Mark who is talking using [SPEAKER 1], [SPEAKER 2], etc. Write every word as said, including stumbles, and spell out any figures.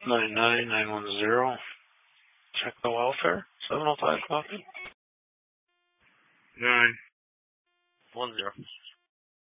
[SPEAKER 1] nine nine nine one zero. Check the welfare. seven oh five coffee.
[SPEAKER 2] Nine.
[SPEAKER 1] One zero.